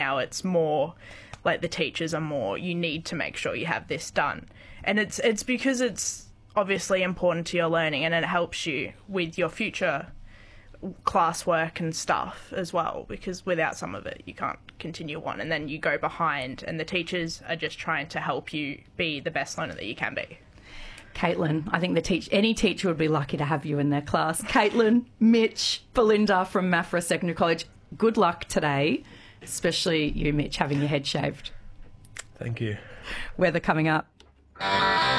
now it's more like the teachers are more, you need to make sure you have this done. And it's because it's obviously important to your learning and it helps you with your future classwork and stuff as well, because without some of it you can't continue on and then you go behind, and the teachers are just trying to help you be the best learner that you can be. Caitlin, I think any teacher would be lucky to have you in their class. Caitlin, Mitch, Belinda from Maffra Secondary College, good luck today, especially you, Mitch, having your head shaved. Thank you. Weather coming up.